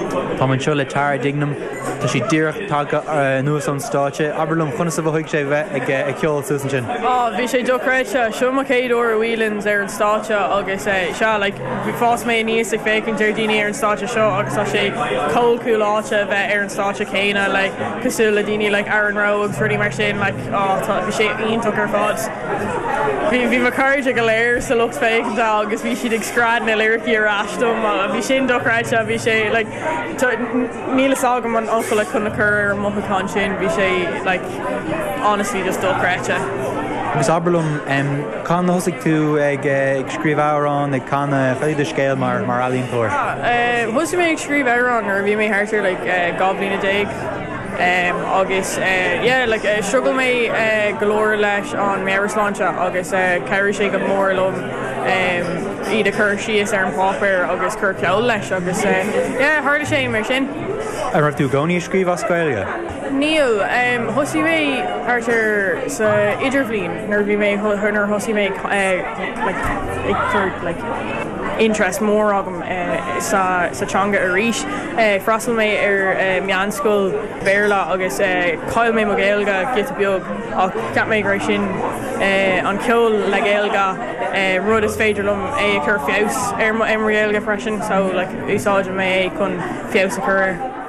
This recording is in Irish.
Tá man seo le tar dignam tá si ddíireach tá nuas an státe Aberlum chuna sa bhuaigh sé bheith ag ceol susan sin. Bhí sé dochréite seo a céad ó bhhuilans ar an státe agus se bhí fás mé níos ag fécinn deirdaine ar an státe seo agus tá sé colcúláte bheith ar an státe céine le cosú le daine le Aaron Rowe agus ruí mar sin bhí sé ionach ar fád. Bhí mar cardide go léir sa lucht fécinn agus bhí siad ag scráid na lyricí ar astom bhí sin dochréite bhí sé nílas agam an ocail chuna chur ar mochaán sin bhí sé honestly just dochréite. Agus Aberlum cá thosaigh tú ag scríbhárán ag cána chuidir scéal mar alíontóir. Thusí mé ag scríbhárán ar bhí mé háirtear le goblína déag agus struggle mé golóir leis an méarasláinte agus ceir sé go mór lom iad a chur sios ar an pápéir agus chur ceol leis agus thuirla sé mar sin. A raibh tú gcónaí scríbh as Gaeilge? Níl, thusí mé artar sa idirbhlín nar bhí mé thunar thusí mé ag chur interest mór agam sa teanga a ríis. Freastal mé ar meánscoil Béarla agus cail mé mo Gaeilge git beag ach ceap mé gur sin an ceol le Gaeilge rud is féidirlumm é chur fios ar Gaeilge freisin so úsáid mé chun fios a chur.